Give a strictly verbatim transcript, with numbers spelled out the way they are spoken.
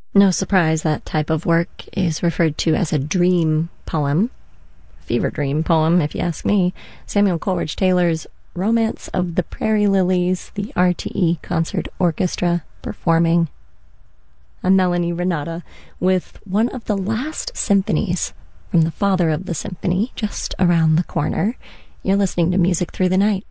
No surprise that type of work is referred to as a dream poem. Fever dream poem, if you ask me. Samuel Coleridge Taylor's Romance of the Prairie Lilies, the R T E Concert Orchestra performing. I'm Melanie Renata with one of the last symphonies from the father of the symphony, just around the corner. You're listening to Music Through the Night.